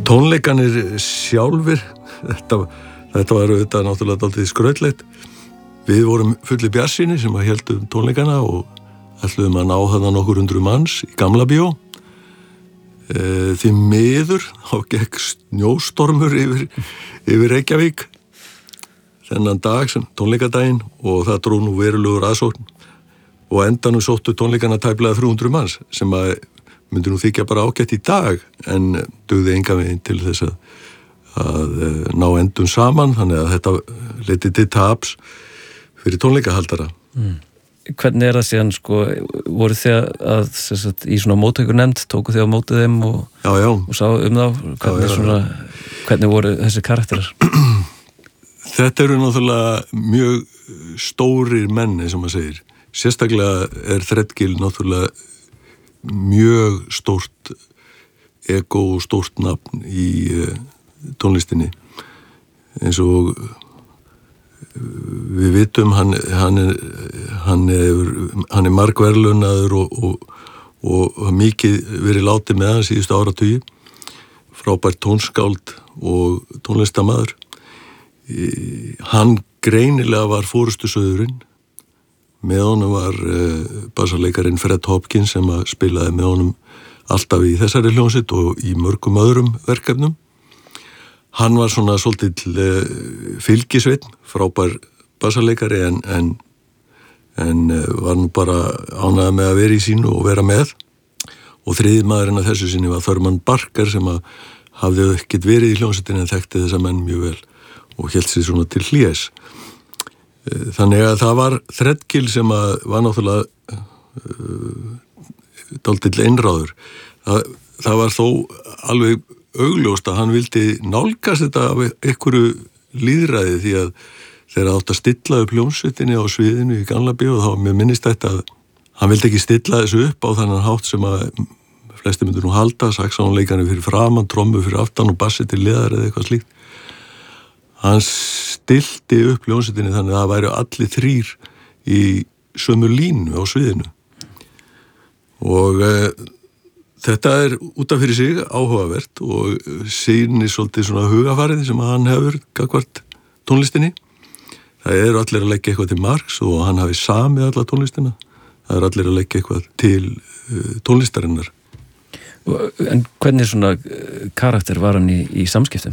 Tónleikanir sjálfir, þetta var auðvitað náttúrulega dálítið skrautlegt. Við vorum fullir bjartsýni sem að héldum tónleikana og ætluðum að ná þarna nokkur 100 manns í Gamla bíó. Því miður þá gekk snjóstormur yfir Reykjavík þennan dag sem tónleikadaginn og það dró nú verulegur aðsókn og endanum sóttu tónleikana tæplega 300 manns sem að myndi nú þykja bara ágætt í dag en dugði engan veginn til þess að ná endum saman þannig að þetta leiddi til taps fyrir tónleikahaldara. Hvernig það síðan voru þið að sagt, í svona móttækurnefnd tóku þið á mótið þeim og sá þá hvernig voru þessi karakterar? Þetta eru náttúrulega mjög stórir menni sem maður segir. Sérstaklega Threadgill náttúrulega mjög stórt ego og stórt nafn í tónlistinni eins og við vitum hann er margverðlaunaður og mikið verið látið með hann síðustu áratugi frábært tónskáld og tónlistamaður hann greinilega var forystusauðurinn með honum var bassaleikarin Fred Hopkins sem að spilaði með honum alltaf í þessari hljómsveit og í mörgum öðrum verkefnum. Hann var svona svolítill fylgisveinn, frábær bassaleikari en var nú bara ánægður með að vera í sínu og vera með. Og þriði maðurinn að þessu sinni var Thurman Barker sem að hafði ekkert verið í hljómsveitinni en þekkti þessa menn mjög vel og hélt sig svona til hlés. Þannig að það var Threadgill sem að var náttúrulega dálítill einráður. Það var þó alveg augljóst að hann vildi nálgast þetta af einhverju lýðræði því að þegar átt að stilla upp hljómsveitinni á sviðinu í Gamla bíó þá mér minnist þetta að hann vildi ekki stilla þessu upp á þannig hátt sem að flesti myndu nú halda, saxónleikarnir fyrir framan, trommu fyrir aftan og bassi til liðar eða eitthvað slíkt. Hann stilti upp hljómsveitinni þannig að það væru allir þrír í sömu línu á sviðinu og þetta er út af fyrir sig áhugavert og sýnir svolítið svona hugafarið sem hann hefur gagnvart tónlistinni. Það eru allir að leggja eitthvað til marks og hann hafi samið alla tónlistina. Það eru allir að leggja eitthvað til tónlistarinnar. En hvernig svona karakter var hann í samskiptum?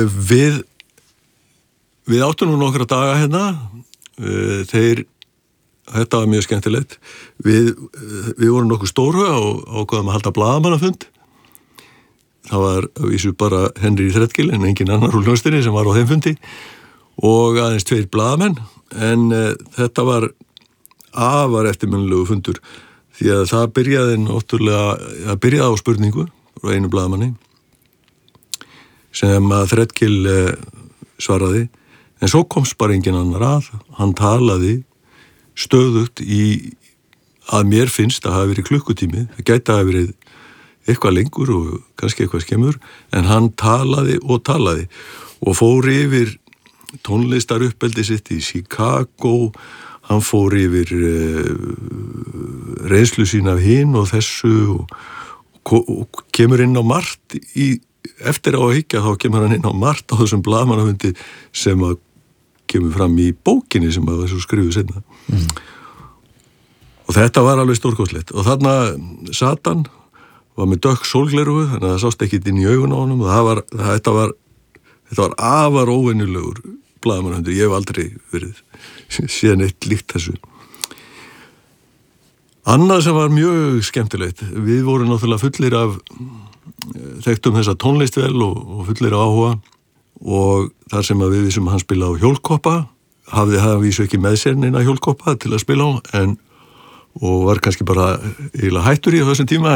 Við áttum nú nokkra daga hérna, þetta var mjög skemmtilegt. Við vorum nokkuð stórhuga og ákváðum að halda blaðamannafund. Það var að vísu bara Henry Threadgill en engin annar úr hljómsveitinni sem var á þeim fundi og aðeins 2 blaðamenn en þetta var afar eftirminnilegu fundur því að það byrjaði á spurningu frá einu blaðamanni sem að Threadgill svaraði en svo komst bara engin annar að, hann talaði stöðugt í að mér finnst að hafa verið klukkutími, það gæti að hafa verið eitthvað lengur og kannski eitthvað skemmur, en hann talaði og fór yfir tónlistaruppeldi sitt í Chicago, hann fór yfir reynslu sín af hinn og þessu og kemur inn á margt eftir á að hyggja þá kemur hann inn á margt á þessum blaðamannafundi sem að kemur fram í bókinni sem að þessu skrifuð seinna. Og þetta var alveg stórkostlegt og þarna sat hann var með dökk sólglerugu þannig að það sást ekkit inn í augun á honum og þetta var afar óvenjulegur blaðamannafundur, ég hef aldrei verið síðan eitt líkt þessu. Annað sem var mjög skemmtilegt, við vorum náttúrulega fullir af þekktum þessa tónlist vel og fullir af áhuga og þar sem að við vissum að hann spila á hjólkoppa hafði vísu ekki með sér neina hjólkoppa til að spila á og var kannski bara eiginlega hættur í á þessum tíma